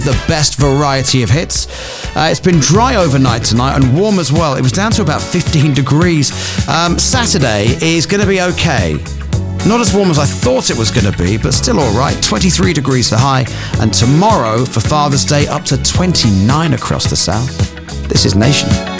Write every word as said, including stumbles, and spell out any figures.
The best variety of hits. Uh, it's been dry overnight tonight and warm as well. It was down to about fifteen degrees. Um, Saturday is going to be okay. Not as warm as I thought it was going to be, but still all right. twenty-three degrees the high. And tomorrow, for Father's Day, up to twenty-nine across the south. This is Nation.